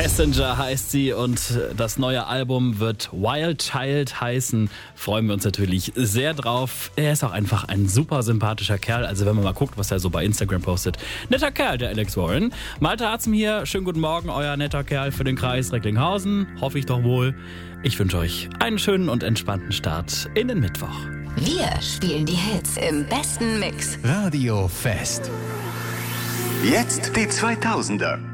Passenger heißt sie und das neue Album wird Wild Child heißen. Freuen wir uns natürlich sehr drauf. Er ist auch einfach ein super sympathischer Kerl. Also wenn man mal guckt, was er so bei Instagram postet. Netter Kerl, der Alex Warren. Malte Arzem hier. Schönen guten Morgen, euer netter Kerl für den Kreis Recklinghausen. Hoffe ich doch wohl. Ich wünsche euch einen schönen und entspannten Start in den Mittwoch. Wir spielen die Hits im besten Mix. Radio Fest. Jetzt die 2000er.